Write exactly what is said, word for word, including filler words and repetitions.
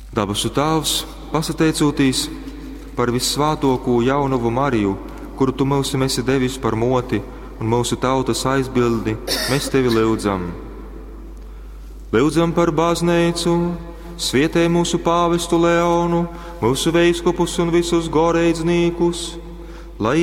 Dabasu Tēvs, pasateicotīs par vissvātoko jaunavu Mariju, kuru tu mums esi devis par moti un mūsu tautas aizbildi, mēs tevi lūdzam. Lūdzam par baznīcu, svietē mūsu pāvestu Leonu, mūsu veiskopus un visus goreidzniekus,